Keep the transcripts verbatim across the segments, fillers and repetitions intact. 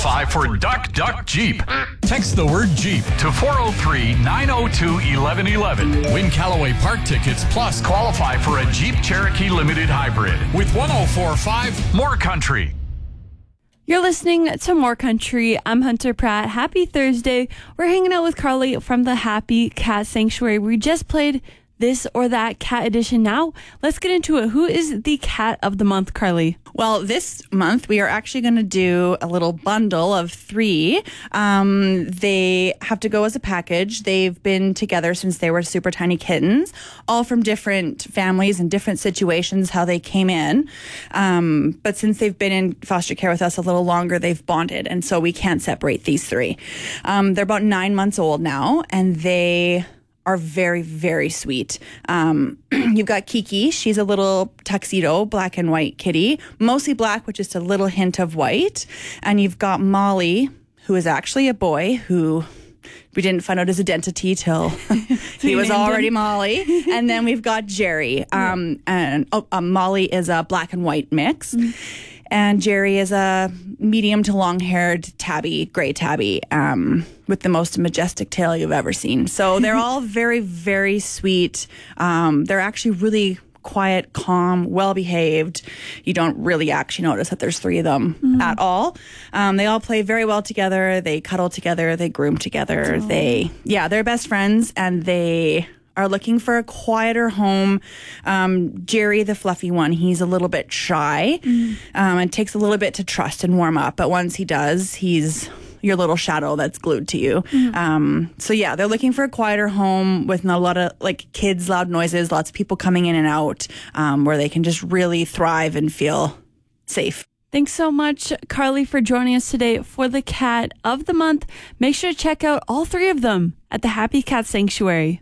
qualify for Duck Duck Jeep. Text the word Jeep to four oh three, nine oh two, eleven eleven. Win Callaway Park tickets plus qualify for a Jeep Cherokee Limited Hybrid with one oh four point five More Country. You're listening to More Country. I'm Hunter Pratt. Happy Thursday. We're hanging out with Carly from the Happy Cat Sanctuary. We just played This or That Cat Edition. Now, let's get into it. Who is the cat of the month, Carly? Well, this month we are actually going to do a little bundle of three. Um, they have to go as a package. They've been together since they were super tiny kittens, all from different families and different situations, how they came in. Um, but since they've been in foster care with us a little longer, they've bonded. And so we can't separate these three. Um, they're about nine months old now, and they are very, very sweet. Um, you've got Kiki. She's a little tuxedo, black and white kitty, mostly black with just a little hint of white. And you've got Molly, who is actually a boy who we didn't find out his identity till he was already Molly. And then we've got Jerry. Um, and oh, uh, Molly is a black and white mix. Mm-hmm. And Jerry is a medium to long-haired tabby, gray tabby, um, with the most majestic tail you've ever seen. So they're all very, very sweet. Um, they're actually really quiet, calm, well-behaved. You don't really actually notice that there's three of them mm-hmm. at all. Um, they all play very well together. They cuddle together. They groom together. Oh. They, yeah, they're best friends, and they are looking for a quieter home. Um, Jerry, the fluffy one, he's a little bit shy. Mm. Um, it takes a little bit to trust and warm up. But once he does, he's your little shadow that's glued to you. Mm. Um, so yeah, they're looking for a quieter home with not a lot of like kids, loud noises, lots of people coming in and out, um, where they can just really thrive and feel safe. Thanks so much, Carly, for joining us today for the Cat of the Month. Make sure to check out all three of them at the Happy Cat Sanctuary.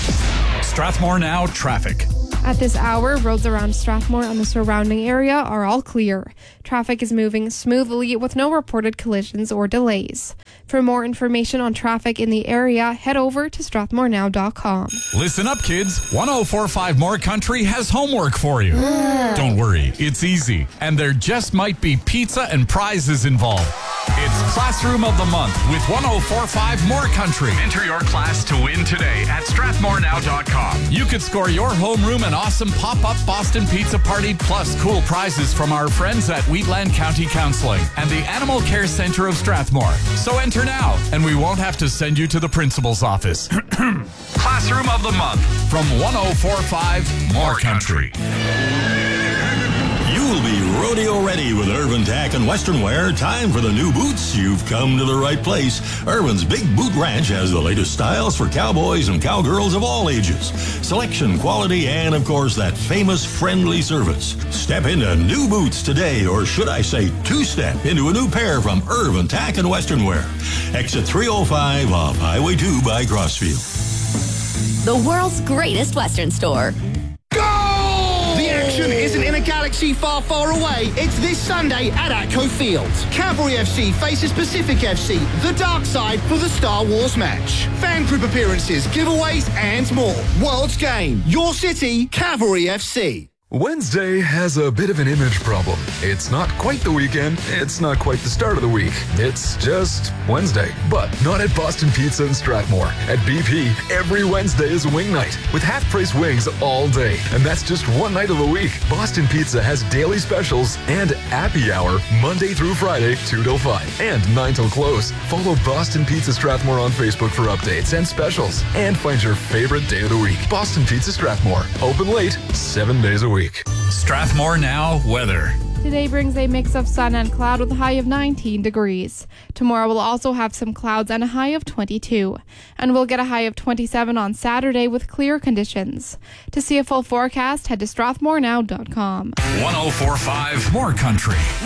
Strathmore Now traffic. At this hour, roads around Strathmore and the surrounding area are all clear. Traffic is moving smoothly with no reported collisions or delays. For more information on traffic in the area, head over to strathmore now dot com. Listen up, kids. one oh four point five More Country has homework for you. Don't worry, it's easy. And there just might be pizza and prizes involved. It's Classroom of the Month with one oh four point five More Country. Enter your class to win today at strathmore now dot com. You could score your homeroom an awesome pop-up Boston Pizza Party plus cool prizes from our friends at Wheatland County Counseling and the Animal Care Center of Strathmore. So enter now, and we won't have to send you to the principal's office. Classroom of the Month from one oh four point five More Country. You'll be rodeo ready with Irvin Tack and Western Wear. Time for the new boots. You've come to the right place. Irvin's Big Boot Ranch has the latest styles for cowboys and cowgirls of all ages. Selection, quality, and of course that famous friendly service. Step into new boots today, or should I say two-step into a new pair from Irvin Tack and Western Wear. Exit three oh five off Highway two by Crossfield. The world's greatest Western store. The action isn't in a galaxy far, far away. It's this Sunday at Atco Field. Cavalry F C faces Pacific F C, the dark side for the Star Wars match. Fan group appearances, giveaways, and more. World's game. Your city, Cavalry F C. Wednesday has a bit of an image problem. It's not quite the weekend. It's not quite the start of the week. It's just Wednesday. But not at Boston Pizza in Strathmore. At B P, every Wednesday is wing night with half-price wings all day. And that's just one night of the week. Boston Pizza has daily specials and happy hour Monday through Friday, two till five and nine till close. Follow Boston Pizza Strathmore on Facebook for updates and specials. And find your favorite day of the week. Boston Pizza Strathmore. Open late, seven days a week. Strathmore Now weather. Today brings a mix of sun and cloud with a high of nineteen degrees. Tomorrow we'll also have some clouds and a high of twenty-two. And we'll get a high of twenty-seven on Saturday with clear conditions. To see a full forecast, head to strathmore now dot com. one oh four point five More Country.